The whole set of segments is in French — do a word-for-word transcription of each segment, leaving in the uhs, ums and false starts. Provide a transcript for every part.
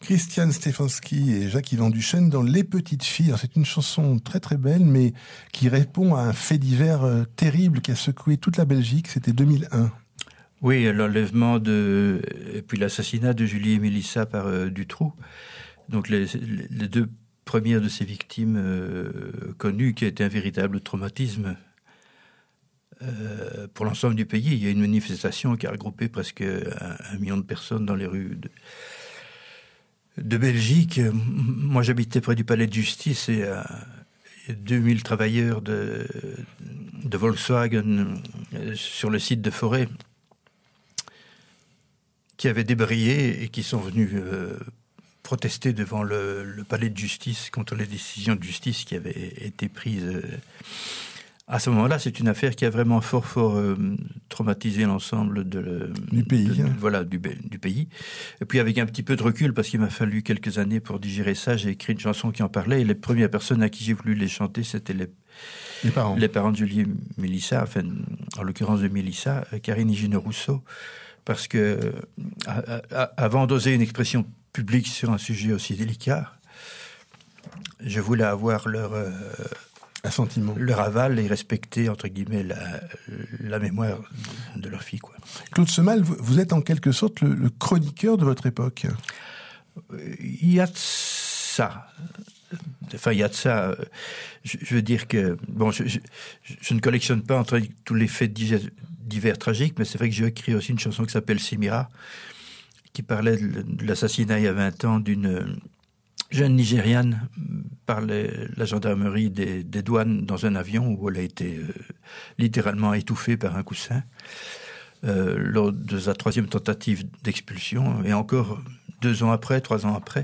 Christiane Stefanski et Jacques-Yvan Duchesne dans Les Petites Filles. Alors, c'est une chanson très très belle, mais qui répond à un fait divers euh, terrible qui a secoué toute la Belgique. C'était deux mille un. Oui, l'enlèvement de... et puis l'assassinat de Julie et Mélissa par euh, Dutroux. Donc les, les deux premières de ces victimes euh, connues, qui a été un véritable traumatisme euh, pour l'ensemble du pays. Il y a une manifestation qui a regroupé presque un, un million de personnes dans les rues de... de Belgique. Moi, j'habitais près du palais de justice et euh, deux mille travailleurs de, de Volkswagen euh, sur le site de Forêt qui avaient débrayé et qui sont venus euh, protester devant le, le palais de justice contre les décisions de justice qui avaient été prises. Euh, à ce moment-là, c'est une affaire qui a vraiment fort, fort euh, traumatisé l'ensemble de, du pays. De, hein. Voilà, du, du pays. Et puis avec un petit peu de recul, parce qu'il m'a fallu quelques années pour digérer ça, j'ai écrit une chanson qui en parlait. Et les premières personnes à qui j'ai voulu les chanter, c'était les, les parents. Les parents de Julie et Mélissa, enfin, en l'occurrence de Mélissa, Karine et Gino Rousseau. Parce que, à, à, avant d'oser une expression publique sur un sujet aussi délicat, je voulais avoir leur... Euh, Assentiment. Leur aval et respecter, entre guillemets, la, la mémoire de leur fille, quoi. Claude Semal, vous, vous êtes en quelque sorte le, le chroniqueur de votre époque. Il y a de ça. Enfin, il y a de ça. Je, je veux dire que... Bon, je, je, je ne collectionne pas entre tous les faits divers, divers tragiques, mais c'est vrai que j'ai écrit aussi une chanson qui s'appelle Semira, qui parlait de, de l'assassinat il y a vingt ans d'une... jeune Nigériane par les, la gendarmerie des, des douanes dans un avion où elle a été euh, littéralement étouffée par un coussin euh, lors de sa troisième tentative d'expulsion. Et encore deux ans après, trois ans après,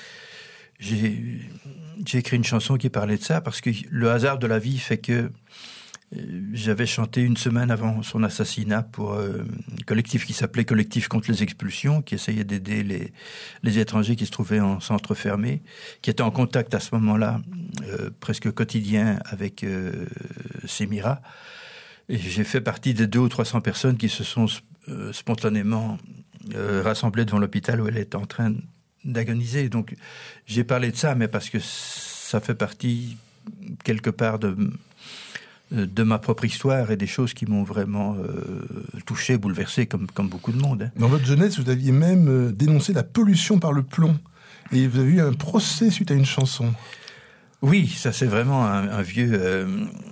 j'ai, j'ai écrit une chanson qui parlait de ça parce que le hasard de la vie fait que j'avais chanté une semaine avant son assassinat pour euh, un collectif qui s'appelait Collectif contre les expulsions, qui essayait d'aider les, les étrangers qui se trouvaient en centre fermé, qui était en contact à ce moment-là, euh, presque quotidien, avec euh, Semira. Et j'ai fait partie des deux ou trois cents personnes qui se sont euh, spontanément euh, rassemblées devant l'hôpital où elle était en train d'agoniser. Donc j'ai parlé de ça, mais parce que ça fait partie quelque part de... de ma propre histoire et des choses qui m'ont vraiment euh, touché, bouleversé, comme, comme beaucoup de monde. Hein. Dans votre jeunesse, vous aviez même euh, dénoncé la pollution par le plomb. Et vous avez eu un procès suite à une chanson. Oui, ça c'est vraiment un, un vieux... Euh,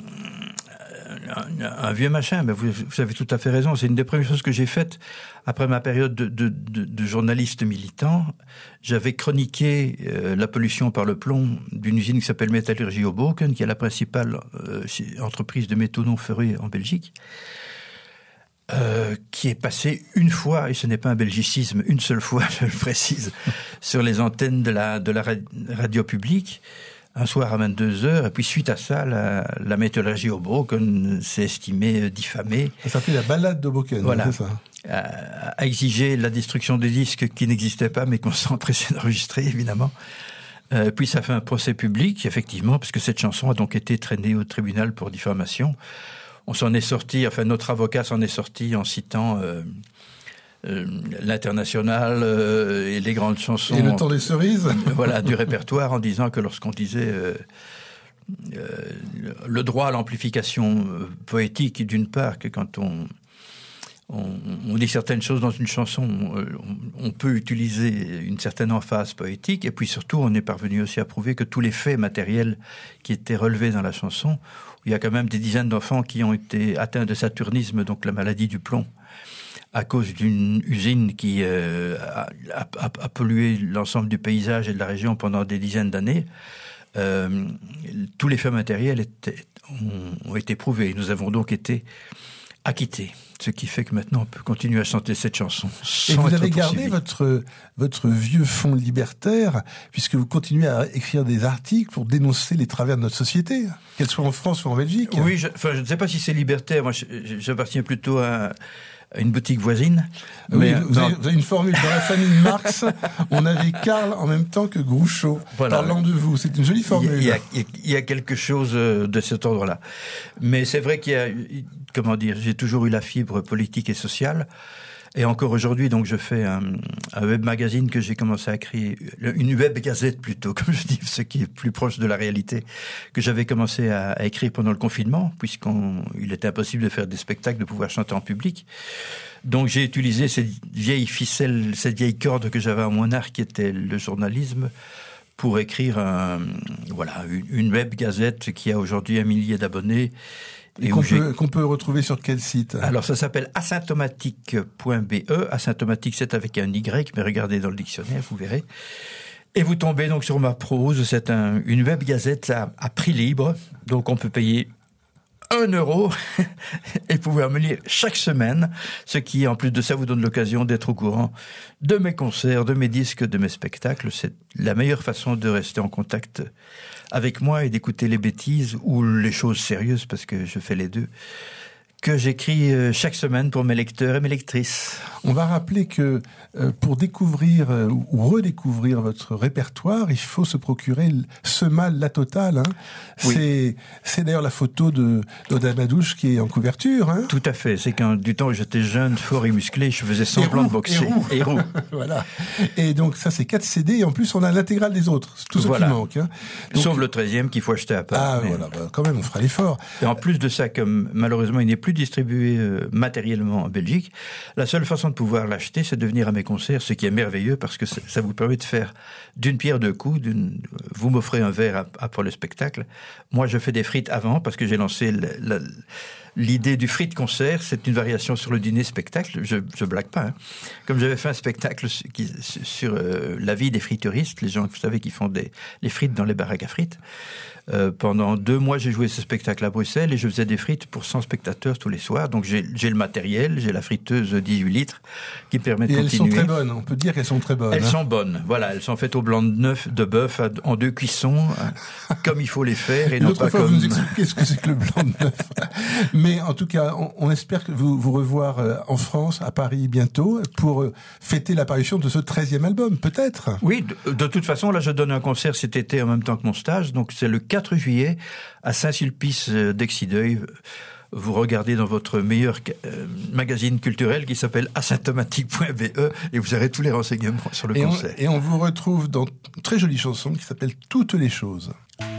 un, un vieux machin. Ben vous, vous avez tout à fait raison. C'est une des premières choses que j'ai faites après ma période de, de, de, de journaliste militant. J'avais chroniqué euh, la pollution par le plomb d'une usine qui s'appelle Métallurgie Hoboken, qui est la principale euh, entreprise de métaux non ferrés en Belgique, euh, qui est passée une fois, et ce n'est pas un belgicisme, une seule fois, je le précise, sur les antennes de la, de la radio publique, un soir à vingt-deux heures, et puis suite à ça, la, la métallurgie Hoboken s'est estimée diffamée. Ça s'appelait la balade d'Hoboken, voilà. C'est ça. À, à exiger la destruction des disques qui n'existaient pas, mais qu'on s'est empressé d'enregistrer, évidemment. Euh, puis ça fait un procès public, effectivement, puisque cette chanson a donc été traînée au tribunal pour diffamation. On s'en est sorti, enfin notre avocat s'en est sorti en citant... Euh, Euh, l'international euh, et les grandes chansons. Et le temps des cerises. Voilà, du répertoire, en disant que lorsqu'on disait euh, euh, le droit à l'amplification poétique, d'une part, que quand on, on, on dit certaines choses dans une chanson, on, on peut utiliser une certaine emphase poétique, et puis surtout, on est parvenu aussi à prouver que tous les faits matériels qui étaient relevés dans la chanson, il y a quand même des dizaines d'enfants qui ont été atteints de saturnisme, donc la maladie du plomb, à cause d'une usine qui euh, a, a, a pollué l'ensemble du paysage et de la région pendant des dizaines d'années, euh, tous les faits matériels étaient, ont, ont été prouvés. Nous avons donc été acquittés. Ce qui fait que maintenant, on peut continuer à chanter cette chanson sans Et vous être avez poursuivi. gardé votre, votre vieux fond libertaire, puisque vous continuez à écrire des articles pour dénoncer les travers de notre société, qu'elle soit en France ou en Belgique. Oui, je, enfin, je ne sais pas si c'est libertaire. Moi, je, j'appartiens plutôt à... une boutique voisine. Oui, mais vous, avez, vous avez une formule. Dans la famille Marx, on avait Karl en même temps que Groucho, voilà. Parlant de vous. C'est une jolie formule. Il y, a, il, y a, il y a quelque chose de cet ordre-là. Mais c'est vrai qu'il y a, comment dire, j'ai toujours eu la fibre politique et sociale. Et encore aujourd'hui, donc, je fais un, un web magazine que j'ai commencé à créer, une web gazette plutôt, comme je dis, ce qui est plus proche de la réalité, que j'avais commencé à, à écrire pendant le confinement, puisqu'il était impossible de faire des spectacles, de pouvoir chanter en public. Donc, j'ai utilisé cette vieille ficelle, cette vieille corde que j'avais à mon arc, qui était le journalisme, pour écrire un, voilà, une, une web gazette qui a aujourd'hui un millier d'abonnés. Et, et qu'on, peut, qu'on peut retrouver sur quel site? Alors, ça s'appelle asymptomatique point b e. Asymptomatique, c'est avec un Y, mais regardez dans le dictionnaire, vous verrez. Et vous tombez donc sur ma prose. C'est un, une web gazette à, à prix libre. Donc, on peut payer un euro et pouvoir me lire chaque semaine, ce qui, en plus de ça, vous donne l'occasion d'être au courant de mes concerts, de mes disques, de mes spectacles. C'est la meilleure façon de rester en contact avec moi et d'écouter les bêtises ou les choses sérieuses, parce que je fais les deux, que j'écris chaque semaine pour mes lecteurs et mes lectrices. On va rappeler que euh, pour découvrir euh, ou redécouvrir votre répertoire, il faut se procurer ce mal la totale. Hein. Oui. C'est, c'est d'ailleurs la photo de d'Oda Madouche qui est en couverture. Hein. Tout à fait. C'est quand du temps où j'étais jeune, fort et musclé, je faisais semblant roux, de boxer. Et roux. Voilà. Et donc ça, c'est quatre C D. Et en plus, on a l'intégrale des autres. Tout ce voilà. qui manque. Hein. Donc, sauf le treizième qu'il faut acheter à part. Ah mais... voilà. Bah, quand même, on fera l'effort. Et en plus de ça, comme malheureusement, il n'est plus distribué euh, matériellement en Belgique, la seule façon de pouvoir l'acheter, c'est de venir à mes concerts, ce qui est merveilleux parce que ça vous permet de faire d'une pierre deux coups. D'une... Vous m'offrez un verre après le spectacle. Moi, je fais des frites avant parce que j'ai lancé la, la, l'idée du frite concert. C'est une variation sur le dîner spectacle. Je, je blague pas. Hein. Comme j'avais fait un spectacle qui, sur euh, la vie des friteuristes, les gens, vous savez, qui font des, les frites dans les baraques à frites. Euh, pendant deux mois, j'ai joué ce spectacle à Bruxelles et je faisais des frites pour cent spectateurs tous les soirs. Donc j'ai, j'ai le matériel, j'ai la friteuse dix-huit litres qui permet de et continuer. Et elles sont très bonnes, on peut dire qu'elles sont très bonnes. Elles hein. sont bonnes, voilà. Elles sont faites au blanc de neuf de bœuf en deux cuissons, comme il faut les faire. Et non L'autre pas fois, comme... vous nous expliquez ce que c'est que le blanc de neuf. Mais en tout cas, on, on espère que vous vous revoir en France, à Paris bientôt, pour fêter l'apparition de ce treizième album, peut-être. Oui, de, de toute façon, là, je donne un concert cet été en même temps que mon stage. Donc c'est le quatre juillet à Saint-Sulpice d'Exideuil. Vous regardez dans votre meilleur euh, magazine culturel qui s'appelle asymptomatique point b e et vous aurez tous les renseignements sur le et concert. On, et on vous retrouve dans une très jolie chanson qui s'appelle Toutes les choses.